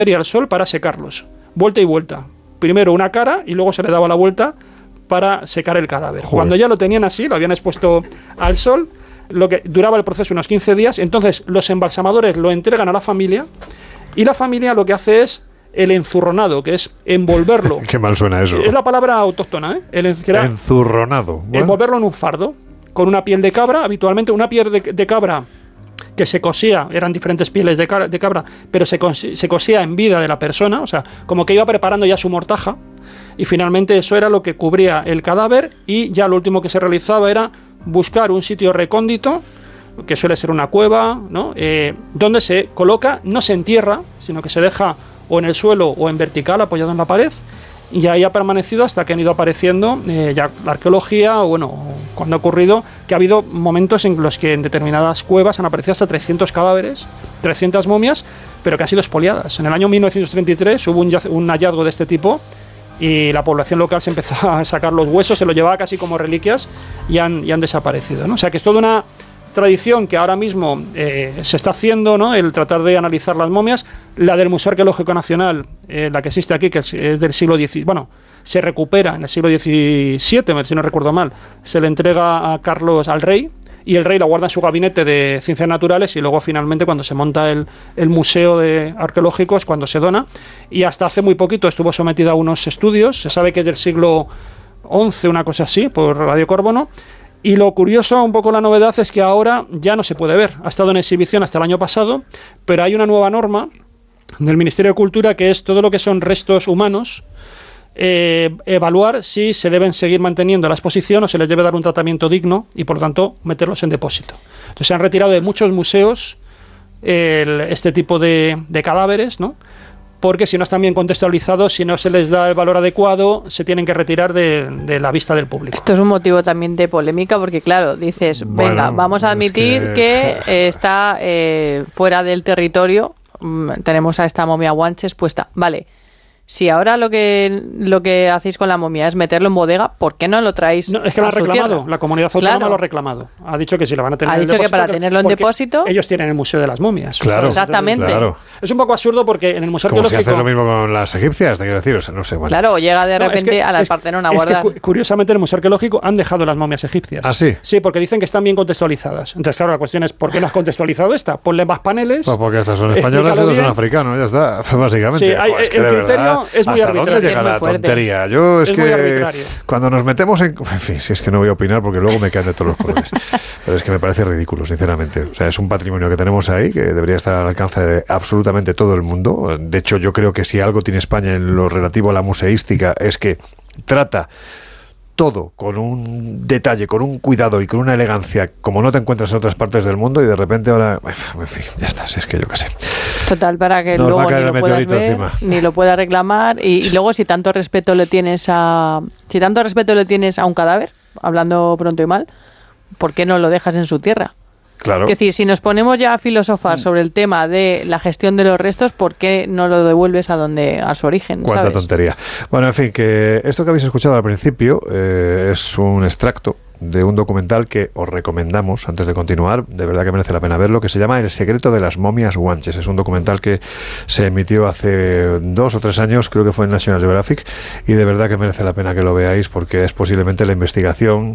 y al sol para secarlos, vuelta y vuelta. Primero una cara y luego se le daba la vuelta para secar el cadáver. Joder. Cuando ya lo tenían así, lo habían expuesto al sol, lo que duraba el proceso unos 15 días, entonces los embalsamadores lo entregan a la familia y la familia lo que hace es el enzurronado, que es envolverlo. Qué mal suena eso. Es la palabra autóctona, ¿eh? Enzurronado. Bueno. Envolverlo en un fardo, con una piel de cabra, habitualmente una piel de cabra que se cosía, eran diferentes pieles de cabra, pero se cosía en vida de la persona, o sea, como que iba preparando ya su mortaja, y finalmente eso era lo que cubría el cadáver, y ya lo último que se realizaba era buscar un sitio recóndito, que suele ser una cueva, ¿no? Donde se coloca, no se entierra, sino que se deja o en el suelo o en vertical, apoyado en la pared, y ahí ha permanecido hasta que han ido apareciendo ya la arqueología, o bueno, cuando ha ocurrido que ha habido momentos en los que en determinadas cuevas han aparecido hasta 300 cadáveres, 300 momias, pero que han sido expoliadas. En el año 1933 hubo un hallazgo de este tipo y la población local se empezó a sacar los huesos, se los llevaba casi como reliquias y han desaparecido, ¿no? O sea que es toda una tradición que ahora mismo se está haciendo, ¿no? El tratar de analizar las momias. La del Museo Arqueológico Nacional, la que existe aquí, que es del siglo XIX, bueno, se recupera en el siglo XVII, si no recuerdo mal, se le entrega a Carlos, al rey, y el rey la guarda en su gabinete de ciencias naturales, y luego finalmente cuando se monta el museo arqueológico es cuando se dona, y hasta hace muy poquito estuvo sometida a unos estudios. Se sabe que es del siglo XI, una cosa así, por radiocárbono. Y lo curioso, un poco la novedad, es que ahora ya no se puede ver. Ha estado en exhibición hasta el año pasado, pero hay una nueva norma del Ministerio de Cultura que es todo lo que son restos humanos, evaluar si se deben seguir manteniendo la exposición o se les debe dar un tratamiento digno y, por lo tanto, meterlos en depósito. Entonces se han retirado de muchos museos este tipo de cadáveres, ¿no? Porque si no están bien contextualizados, si no se les da el valor adecuado, se tienen que retirar de la vista del público. Esto es un motivo también de polémica, porque claro, dices, bueno, venga, vamos a admitir que está fuera del territorio, tenemos a esta momia guanches puesta, vale. Si ahora lo que hacéis con la momia es meterlo en bodega, ¿por qué no lo traéis? No, es que lo han reclamado, tierra? la comunidad autónoma Claro. lo ha reclamado. Ha dicho que si lo van a tener Ha en dicho depósito, que para tenerlo en depósito... ellos tienen el Museo de las Momias. Claro, exactamente. Claro. Es un poco absurdo porque en el Museo Como si Arqueológico... haces lo mismo con las egipcias, te quiero decir, o sea, no sé. Bueno. Claro, llega de No, repente a la Partenón a es guardar. que curiosamente en el Museo Arqueológico han dejado las momias egipcias. ¿Ah, sí? Sí, porque dicen que están bien contextualizadas. Entonces, claro, la cuestión es, ¿por qué no has contextualizado esta? Ponle más paneles... Pues porque estas son españolas y explícalo otros son bien. africanos, ya está, básicamente. Sí, Joder, es que el de criterio verdad, es muy ¿hasta dónde arbitrario. llega Es muy la fuerte. tontería? Yo es Es muy que arbitrario. cuando nos metemos en fin, si es que no voy a opinar porque luego me caen de todos los colores. Pero es que me parece ridículo, sinceramente. O sea, es un patrimonio que tenemos ahí que debería estar al alcance de absolutamente todo el mundo. De hecho, yo creo que si algo tiene España en lo relativo a la museística es que trata todo con un detalle, con un cuidado y con una elegancia como no te encuentras en otras partes del mundo, y de repente ahora, en fin, ya está, si es que yo qué sé. Total, para que Nos va a luego caer ni el lo puedas meteorito ver, encima. ni lo puedas reclamar, y luego si tanto respeto le tienes a un cadáver, hablando pronto y mal, ¿por qué no lo dejas en su tierra? Claro. Es decir, si nos ponemos ya a filosofar sobre el tema de la gestión de los restos, ¿por qué no lo devuelves a su origen? Cuánta ¿sabes? tontería. Bueno, en fin, que esto que habéis escuchado al principio es un extracto de un documental que os recomendamos antes de continuar, de verdad que merece la pena verlo, que se llama El secreto de las momias guanches. Es un documental que se emitió hace 2 o 3 años, creo que fue en National Geographic, y de verdad que merece la pena que lo veáis porque es posiblemente la investigación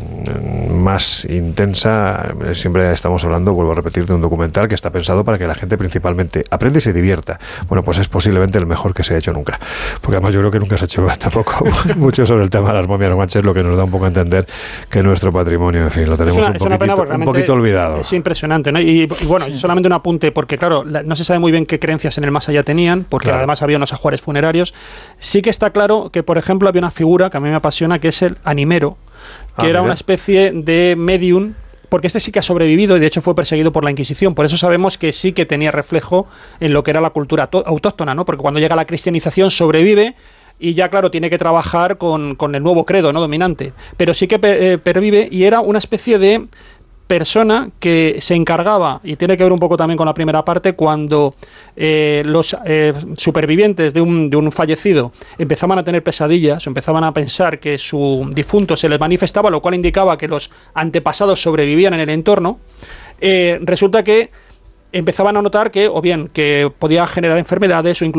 más intensa. Siempre estamos hablando, vuelvo a repetir, de un documental que está pensado para que la gente principalmente aprenda y se divierta. Bueno, pues es posiblemente el mejor que se ha hecho nunca, porque además yo creo que nunca se ha hecho tampoco mucho sobre el tema de las momias guanches, lo que nos da un poco a entender que nuestro patrimonio, en fin, lo tenemos un poquito olvidado. Es impresionante, ¿no? Y bueno, solamente un apunte, porque claro, no se sabe muy bien qué creencias en el más allá tenían, porque Claro. además había unos ajuares funerarios. Sí que está claro que, por ejemplo, había una figura que a mí me apasiona, que es el animero, que era mira. una especie de medium, porque este sí que ha sobrevivido y de hecho fue perseguido por la Inquisición. Por eso sabemos que sí que tenía reflejo en lo que era la cultura autóctona, ¿no? Porque cuando llega la cristianización sobrevive y ya, claro, tiene que trabajar con el nuevo credo, ¿no?, dominante. Pero sí que pervive, y era una especie de persona que se encargaba, y tiene que ver un poco también con la primera parte, cuando los supervivientes de un fallecido empezaban a tener pesadillas, o empezaban a pensar que su difunto se les manifestaba, lo cual indicaba que los antepasados sobrevivían en el entorno, resulta que empezaban a notar que, o bien, que podía generar enfermedades o incluso